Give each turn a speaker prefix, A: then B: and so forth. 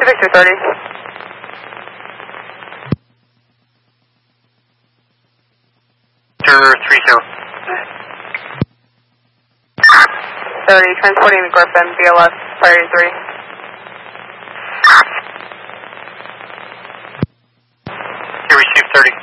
A: Victor 30.
B: Victor 30.
A: 30, transporting the Griffin, BLS, priority 3.
B: Here, receive 30.